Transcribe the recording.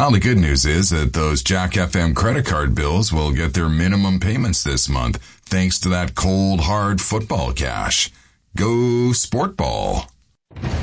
Well, the good news is that those Jack FM credit card bills will get their minimum payments this month thanks to that cold, hard football cash. Go Sport Ball.